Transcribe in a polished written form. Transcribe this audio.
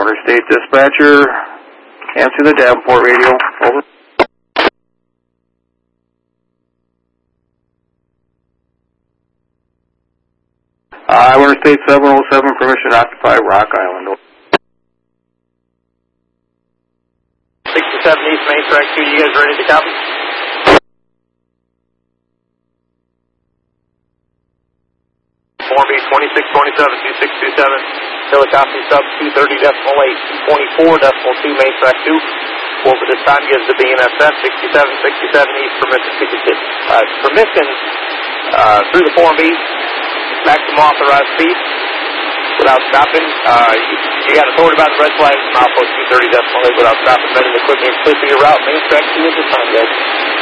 Interstate Dispatcher. Answer the Davenport radio. Over. Iowa Interstate 707, permission to occupy Rock Island. 67 East Main Track 2, you guys ready to copy? Form B 2627, 2627, helicopter sub 230.8, 24.2 Main Track 2. Over this time gives the BNSF 67, 67 East permission through the Form B, maximum authorized speed. Without stopping, you got authority about the red flag from outpost 230.8 without stopping, ready to equipment clear for your route. Main Track 2 at this time, guys.